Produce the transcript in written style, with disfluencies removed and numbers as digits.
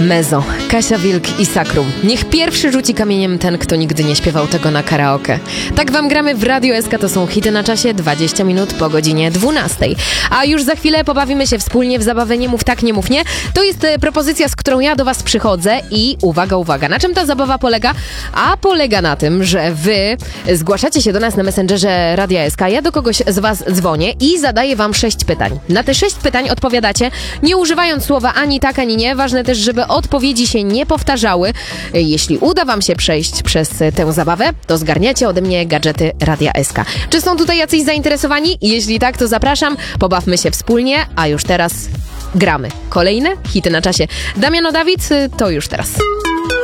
Mezo, Kasia Wilk i Sakrum. Niech pierwszy rzuci kamieniem ten, kto nigdy nie śpiewał tego na karaoke. Tak wam gramy w Radio SK, to są hity na czasie, 20 minut po godzinie 12. A już za chwilę pobawimy się wspólnie w zabawę Nie mów tak, nie mów nie. To jest propozycja, z którą ja do was przychodzę i uwaga, uwaga, na czym ta zabawa polega? A polega na tym, że wy zgłaszacie się do nas na Messengerze Radia SK, ja do kogoś z was dzwonię i zadaję wam 6 pytań. Na te 6 pytań odpowiadacie, nie używając słowa ani tak, ani nie. Ważne też, żeby odpowiedzi się nie powtarzały. Jeśli uda wam się przejść przez tę zabawę, to zgarniacie ode mnie gadżety Radia SK. Czy są tutaj jacyś zainteresowani? Jeśli tak, to zapraszam, pobawmy się wspólnie, a już teraz gramy. Kolejne hity na czasie. Damiano Dawid, to już teraz.